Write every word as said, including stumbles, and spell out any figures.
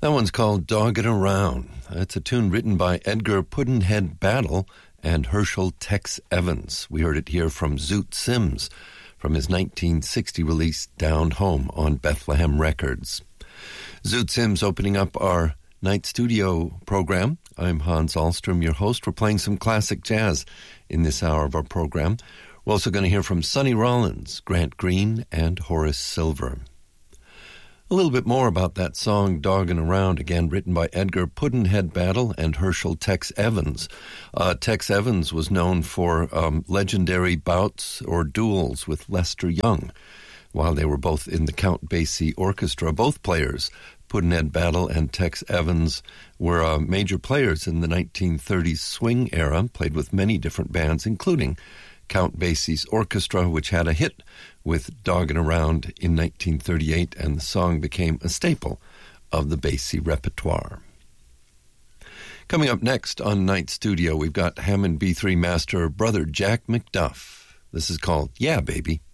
That one's called Doggin' Around. It's a tune written by Edgar Pudd'nhead Battle and Herschel Tex Evans. We heard it here from Zoot Sims from his nineteen sixty release Down Home on Bethlehem Records. Zoot Sims opening up our night studio program. I'm Hans Ahlstrom, your host. We're playing some classic jazz in this hour of our program. We're also going to hear from Sonny Rollins, Grant Green, and Horace Silver. A little bit more about that song, Doggin' Around, again written by Edgar Pudd'nhead Battle and Herschel Tex Evans. Uh, Tex Evans was known for um, legendary bouts or duels with Lester Young while they were both in the Count Basie Orchestra. Both players, Pudd'nhead Battle and Tex Evans, were uh, major players in the nineteen thirties swing era, played with many different bands, including Count Basie's Orchestra, which had a hit with Doggin' Around in nineteen thirty-eight, and the song became a staple of the Basie repertoire. Coming up next on Night Studio, we've got Hammond B three master brother Jack McDuff. This is called Yeah, Baby.